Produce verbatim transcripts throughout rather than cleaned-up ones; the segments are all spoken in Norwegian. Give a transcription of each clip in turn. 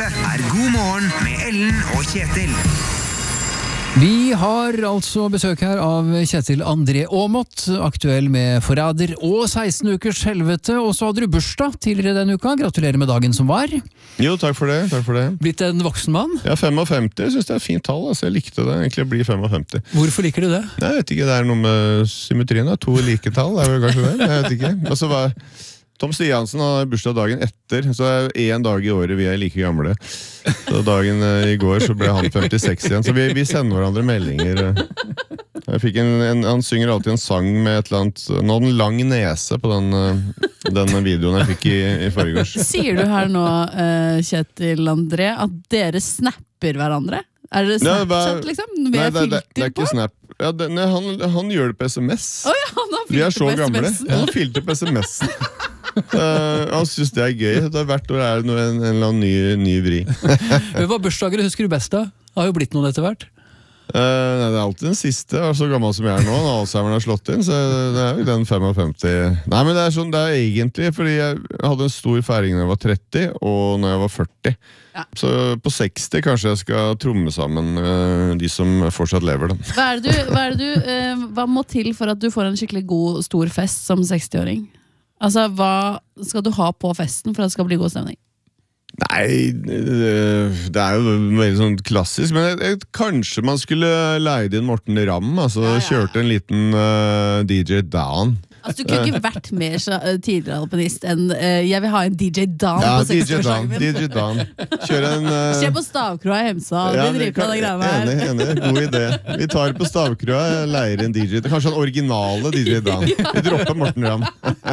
Dette er God morgen med Ellen og Kjetil. Vi har altså besøk her av Kjetil André Aamodt, aktuell med Forræder og seksten ukers helvete, og så hadde du bursdag tidligere denne uka. Gratulerer med dagen som var. Jo, takk for det, takk for det. Blitt en voksen mann? Ja, femogfemti, jeg synes det er et fint tall, altså. Jeg likte det egentlig å bli femogfemti. Hvorfor liker du det? Jeg vet ikke, det er noe med symmetrien, to like tall, det er vel kanskje det, jeg vet ikke. Altså, hva... Tom Stiansen har bursdag dagen etter, så det er en dag i året vi er like gamle. Så dagen i går så ble han femtiseks igjen, så vi, vi sender hverandre meldinger. Jeg fikk en, en, han synger alltid en sang med et eller annet, nå hadde en lang nese på den, den videoen jeg fikk i, i forgårs. Sier du her nå, Kjetil André, at dere snapper hverandre? Er det Snapchat, liksom? Vi nei, er det, det, det er ikke på? Snap. Ja, det, nei, han, han gjør det på sms. Oh, ja, han har vi er så gamle. Ja. Han filter på sms-en. Uh, han synes det er gøy. Det er hvert år er det noe, en, en eller annen ny, ny vri. Hva bursdager husker du best da? Har jo blitt noen etter hvert. Uh, nei, det er alltid den siste. Jeg er så gammel som jeg er nå. Alzheimer har slått inn, så det er jo den femtifem. Nei, men det er sånn, det er egentlig fordi jeg hadde en stor feiring når jeg var tretti og når jeg var førti. Ja. Så på seksti kanskje jeg skal tromme sammen uh, de som fortsatt lever. Da. Hva, er det du, hva, er det du, uh, hva må til for at du får en skikkelig god, stor fest som sekstiåring? Altså, hva skal du ha på festen for at det skal bli god stemning? Nei, det er jo veldig sånn klassisk, men jeg, jeg, kanskje man skulle leide inn Morten Ramm, altså ja, ja. Kjørte en liten uh, D J Dan. Altså, du kunne ikke vært mer tidligere alpinist enn uh, jeg vil ha en D J Dan ja, på sekstiårsdagen min. D J Dan, Kjør en... Uh, Skje på Stavkroa i Hemsa, ja, vi driver på det greiene her. Enig, enig, god idé. Vi tar det på Stavkroa, leier en D J. Kanskje en originale D J Dan. Vi dropper Morten Ramm.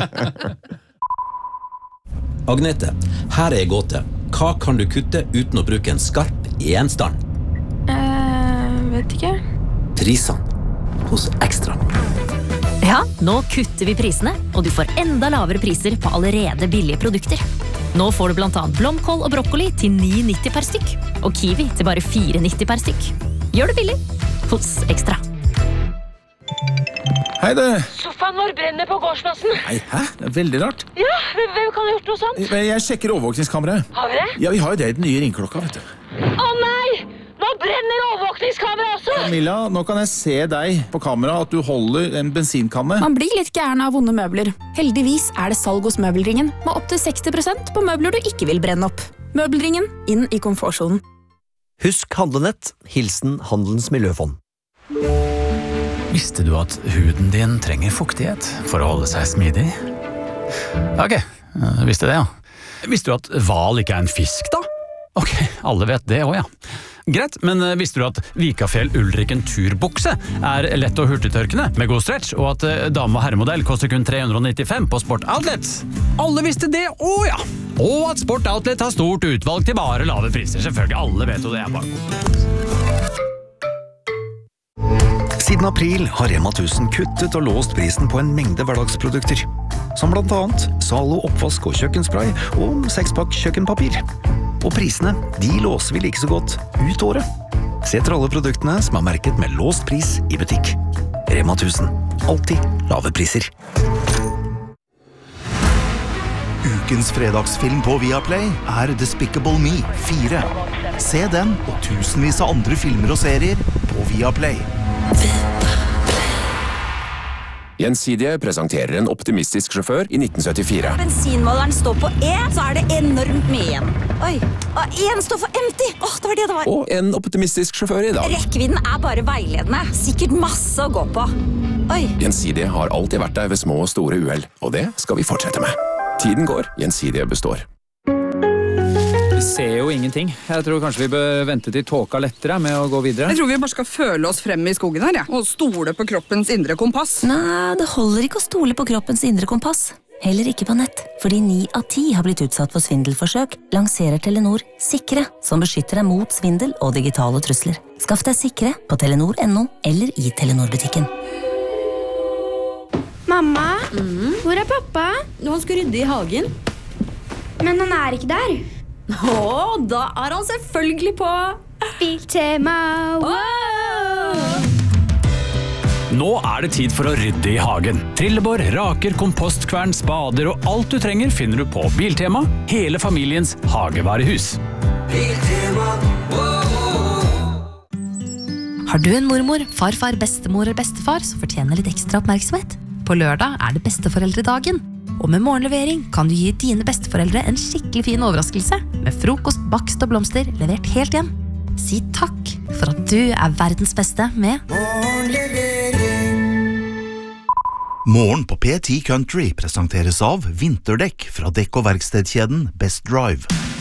Agnete, her er gåte. Hva kan du kutte uten å bruke en skarp gjenstand? Eh, vet ikke. Prisene hos Extra. Ja, nå kutter vi prisene, og du får enda lavere priser på allerede billige produkter. Nå får du blant annet blomkål og brokkoli til ni nitti per stykk, og kiwi til bare fire nitti per stykk. Gjør det billig hos Extra. Hei du! Sofaen vår brenner på gårdsplassen. Nei, hæ? Det er veldig rart. Ja, hvem kan ha gjort noe sånt? Jeg sjekker overvåkningskameraet. Har vi det? Ja, vi har jo det i den nye ringklokka, vet du. Å nei! Nå brenner overvåkningskameraet også! Camilla, nå kan jeg se deg på kamera at du holder en bensinkanne. Man blir litt gæren av vonde møbler. Heldigvis er det salg hos Møbelringen med opp til seksti prosent på møbler du ikke vil brenne opp. Møbelringen, inn i komfortsonen. Husk handlenett. Hilsen Handelens Miljøfond. Visste du at huden din trenger fuktighet for å holde seg smidig? Ok, jeg visste det, ja. Visste du at hval ikke er en fisk, da? Ok, alle vet det også, ja. Greit, men visste du at Vikafjell Ulriken turbukse er lett og hurtigtørkende med god stretch, og at dame- og herremodell koster kun tre hundre nittifem på Sport Outlet? Alle visste det også, ja. Og at Sport Outlet har stort utvalg til bare lave priser. Selvfølgelig, alle vet jo det er bare. Siden april har Rema tusen kuttet og låst prisen på en mengde hverdagsprodukter. Som blant annet Zalo oppvask og kjøkkenspray og sekspakk kjøkkenpapir. Og prisene, de låser vi like så godt ut året. Se etter alle produktene som er merket med låst pris i butikk. Rema tusen. Alltid lave priser. Ukens fredagsfilm på Viaplay er Despicable Me fire. Se den og tusenvis av andre filmer og serier på Viaplay. Gjensidige presenterer en optimistisk sjåfør i nitten syttifire. Bensinmåleren står på E, så er det enormt mye igjen. Oi, og en står for empty. Åh, det var det det var. Og en optimistisk sjåfør i dag. Rekkevidden er bare veiledende. Sikkert masse å gå på. Oi. Gjensidige har alltid vært der ved små og store uhell, og det skal vi fortsette med. Tiden går, Gjensidige består. Vi ser jo ingenting. Jeg tror kanskje vi bør vente til tåka lettere med å gå videre. Jeg tror vi bare skal føle oss frem i skogen her, ja. Og stole på kroppens indre kompass. Nei, det holder ikke å stole på kroppens indre kompass. Heller ikke på nett, fordi ni av ti har blitt utsatt for svindelforsøk, lanserer Telenor Sikre, som beskytter deg mot svindel og digitale trusler. Skaff deg Sikre på telenor punktum no eller i Telenor-butikken. Mamma, mm. hvor er pappa? Han skal rydde i hagen. Men han er ikke der. Åh, da er han selvfølgelig på Biltema. Wow! Nå er det tid for å rydde i hagen. Trillebår, raker, kompostkvern, spader og alt du trenger finner du på Biltema, hele familiens hagevarehus. Har du en mormor, farfar, bestemor eller bestefar som fortjener litt ekstra oppmerksomhet? På lørdag er det besteforeldredagen, og med morgenlevering kan du gi dine besteforeldre en skikkelig fin overraskelse med frokost, bakst og blomster levert helt hjem. Si takk for at du er verdens beste med Morgen på P ti Country presenteres av vinterdekk fra dekk- og verkstedkjeden Best Drive.